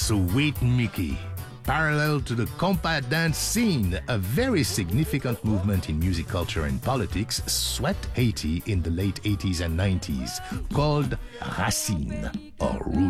Sweet Mickey. Parallel to the compa dance scene, a very significant movement in music culture and politics swept Haiti in the late 80s and 90s, called Racine, or Root.